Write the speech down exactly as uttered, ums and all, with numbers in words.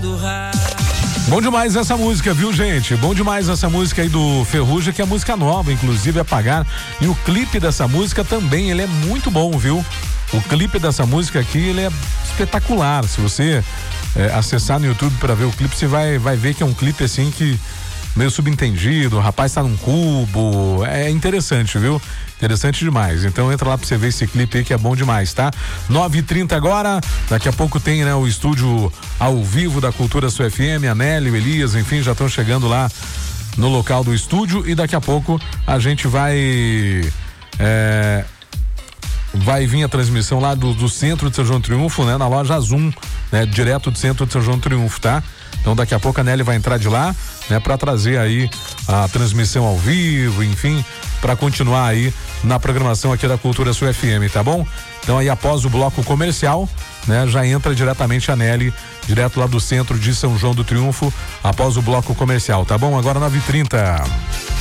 do rádio. Bom demais essa música, viu, gente? Bom demais essa música aí do Ferrugem, que é música nova, inclusive, Apagar. E o clipe dessa música também, ele é muito bom, viu? O clipe dessa música aqui, ele é espetacular. Se você é, acessar no YouTube para ver o clipe, você vai, vai ver que é um clipe assim que meio subentendido, o rapaz tá num cubo, é interessante, viu? Interessante demais. Então entra lá pra você ver esse clipe aí que é bom demais, tá? nove e trinta agora, daqui a pouco tem, né, o estúdio ao vivo da Cultura Sul F M, a Nelly, o Elias, enfim, já estão chegando lá no local do estúdio e daqui a pouco a gente vai é, vai vir a transmissão lá do, do centro de São João do Triunfo, né? Na loja Zoom, né? Direto do centro de São João do Triunfo, tá? Então daqui a pouco a Nelly vai entrar de lá, né? Pra trazer aí a transmissão ao vivo, enfim, pra continuar aí na programação aqui da Cultura Sul F M, tá bom? Então aí após o bloco comercial, né? Já entra diretamente a Nelly, direto lá do centro de São João do Triunfo, após o bloco comercial, tá bom? Agora nove e trinta.